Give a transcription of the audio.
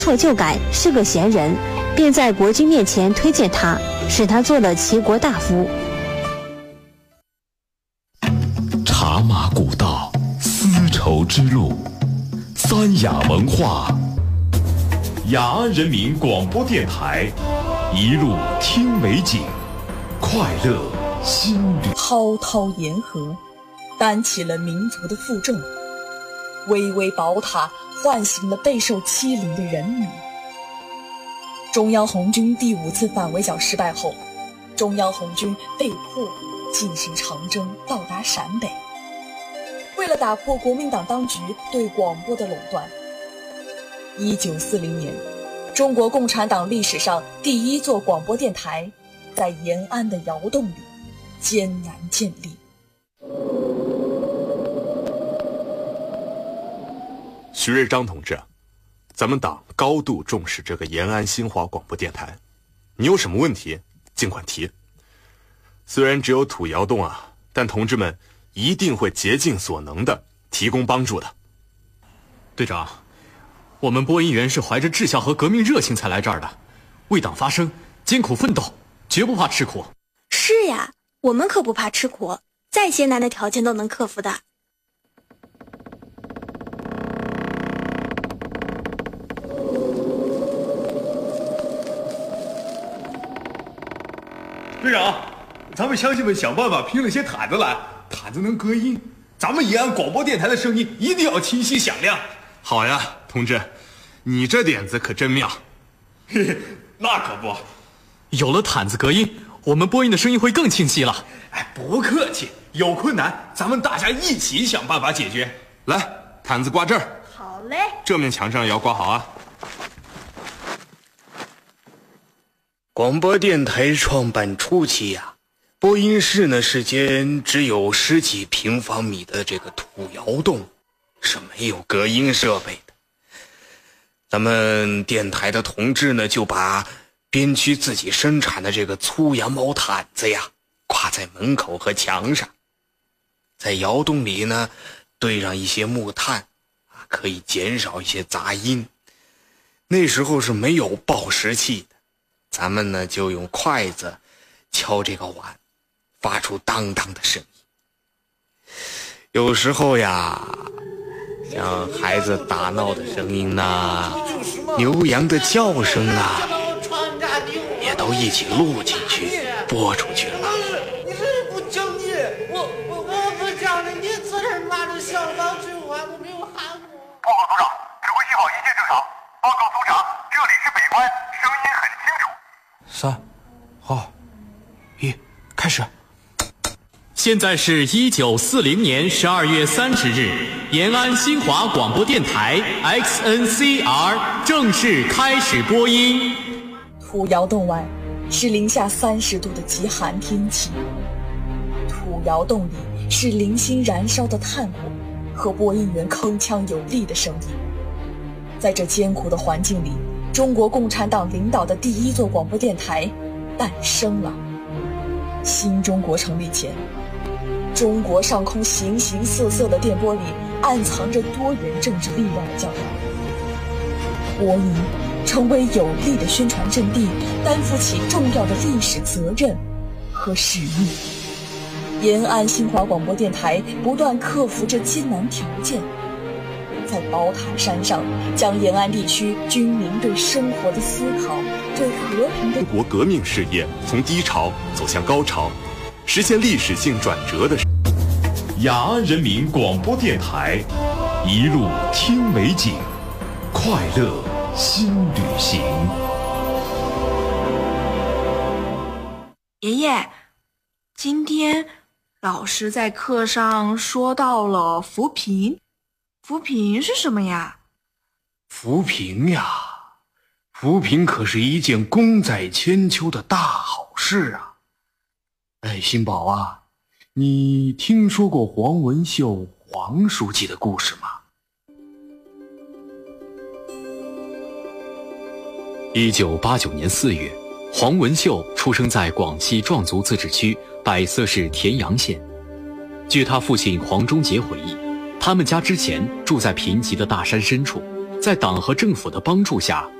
错就改，是个贤人，便在国君面前推荐他，使他做了齐国大夫。 茶马古道，丝绸之路，三雅文化，雅安人民广播电台，一路听美景，快乐心旅。 滔滔沿河，担起了民族的负重，巍巍宝塔唤醒了备受欺凌的人民。中央红军第5次反围剿失败后，中央红军被迫进行长征，到达陕北。为了打破国民党当局对广播的垄断，1940年，中国共产党历史上第一座广播电台在延安的窑洞里艰难建立。 徐瑞章同志，咱们党高度重视这个延安新华广播电台，你有什么问题尽管提。虽然只有土窑洞啊，但同志们一定会竭尽所能的提供帮助的。 队长，我们播音员是怀着志向和革命热情才来这儿的，为党发声，艰苦奋斗，绝不怕吃苦。 是呀，我们可不怕吃苦，再艰难的条件都能克服的。 队长，咱们乡亲们想办法拼了些毯子来，毯子能隔音，咱们延安广播电台的声音一定要清晰响亮。 好呀，同志，你这点子可真妙。 嘿嘿，那可不， 有了毯子隔音，我们播音的声音会更清晰了。 哎，不客气，有困难咱们大家一起想办法解决。 来，毯子挂这儿。 好嘞， 这面墙上也要挂好啊。 广播电台创办初期呀，播音室呢是间只有10几平方米的这个土窑洞，是没有隔音设备的。咱们电台的同志呢，就把编区自己生产的这个粗羊毛毯子呀，挂在门口和墙上，在窑洞里呢堆上一些木炭啊，可以减少一些杂音。那时候是没有报时器的，咱们呢就用筷子敲这个碗，发出当当的声音。有时候呀，像孩子打闹的声音呐，牛羊的叫声啊，也都一起录进去播出去了。 你这不正义！我不讲了，你自个儿拿着香港军官，我没有喊我。 报告组长，指挥信号一切正常。报告组长，这里是北关，声音很清楚。 3、2、1，开始。现在是1940年12月30日，延安新华广播电台 XNCR 正式开始播音。 土窑洞外是零下30度的极寒天气，土窑洞里是零星燃烧的炭火和播音员铿锵有力的声音。在这艰苦的环境里，中国共产党领导的第一座广播电台诞生了。新中国成立前，中国上空形形色色的电波里暗藏着多元政治力量的教条。播音成为有力的宣传阵地，担负起重要的历史责任和使命。延安新华广播电台不断克服着艰难条件，在宝塔山上将延安地区军民对生活的思考，对和平的中国革命事业从低潮走向高潮，实现历史性转折的雅安人民广播电台，一路听美景，快乐新旅行。 爷爷，今天老师在课上说到了扶贫，扶贫是什么呀？ 扶贫呀，扶贫可是一件功在千秋的大好事啊！哎，新宝啊，你听说过黄文秀黄书记的故事吗 ？1989年4月，黄文秀出生在广西壮族自治区百色市田阳县。据他父亲黄忠杰回忆，他们家之前住在贫瘠的大山深处， 在党和政府的帮助下，